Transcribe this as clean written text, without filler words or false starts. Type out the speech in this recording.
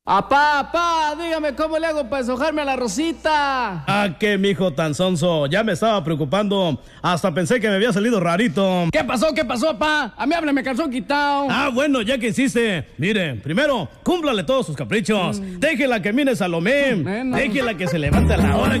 Apá, dígame cómo le hago para deshojarme a la Rosita. Ah, qué mijo tan sonso, ya me estaba preocupando, hasta pensé que me había salido rarito. ¿Qué pasó, apá? A mí háblame calzón quitado. Ah, bueno, ya que insiste, mire, primero, cúmplale todos sus caprichos, déjela que mire Salomé, déjela que se levante a la hora